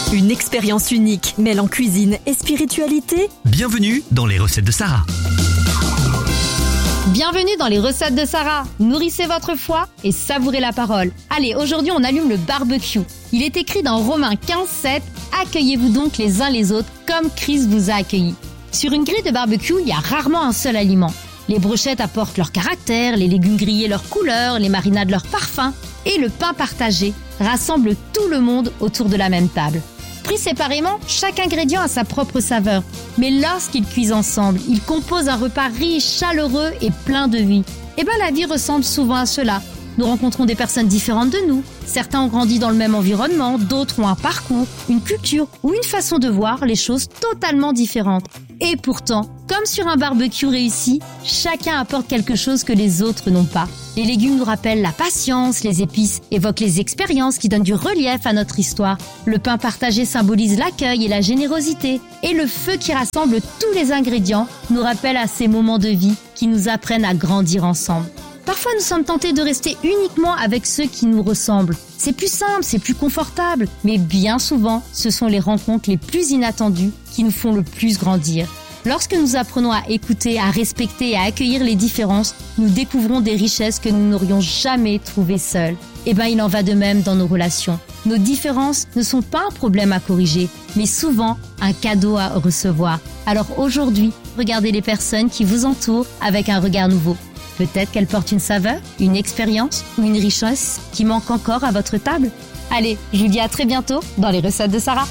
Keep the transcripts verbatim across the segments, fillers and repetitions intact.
Une expérience unique mêlant cuisine et spiritualité. Bienvenue dans les recettes de Sarah. Bienvenue dans les recettes de Sarah. Nourrissez votre foi et savourez la parole. Allez, aujourd'hui on allume le barbecue. Il est écrit dans Romains quinze sept, accueillez-vous donc les uns les autres comme Christ vous a accueillis. Sur une grille de barbecue, il y a rarement un seul aliment. Les brochettes apportent leur caractère, les légumes grillés leur couleur, les marinades leur parfum et le pain partagé rassemble tout le monde autour de la même table. Pris séparément, chaque ingrédient a sa propre saveur. Mais lorsqu'ils cuisent ensemble, ils composent un repas riche, chaleureux et plein de vie. Et bien la vie ressemble souvent à cela. Nous rencontrons des personnes différentes de nous. Certains ont grandi dans le même environnement, d'autres ont un parcours, une culture ou une façon de voir les choses totalement différentes. Et pourtant, comme sur un barbecue réussi, chacun apporte quelque chose que les autres n'ont pas. Les légumes nous rappellent la patience, les épices évoquent les expériences qui donnent du relief à notre histoire. Le pain partagé symbolise l'accueil et la générosité. Et le feu qui rassemble tous les ingrédients nous rappelle à ces moments de vie qui nous apprennent à grandir ensemble. Parfois, nous sommes tentés de rester uniquement avec ceux qui nous ressemblent. C'est plus simple, c'est plus confortable. Mais bien souvent, ce sont les rencontres les plus inattendues qui nous font le plus grandir. Lorsque nous apprenons à écouter, à respecter et à accueillir les différences, nous découvrons des richesses que nous n'aurions jamais trouvées seuls. Et bien, il en va de même dans nos relations. Nos différences ne sont pas un problème à corriger, mais souvent un cadeau à recevoir. Alors aujourd'hui, regardez les personnes qui vous entourent avec un regard nouveau. Peut-être qu'elles portent une saveur, une expérience ou une richesse qui manque encore à votre table. Allez, je vous dis à très bientôt dans les recettes de Sarah.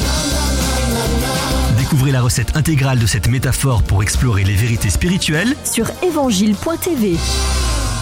Découvrez la recette intégrale de cette métaphore pour explorer les vérités spirituelles sur évangile point t v.